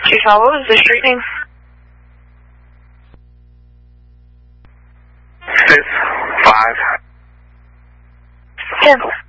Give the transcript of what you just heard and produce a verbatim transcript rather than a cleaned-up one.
Chief, what was the street name? Fifth, five. Ten.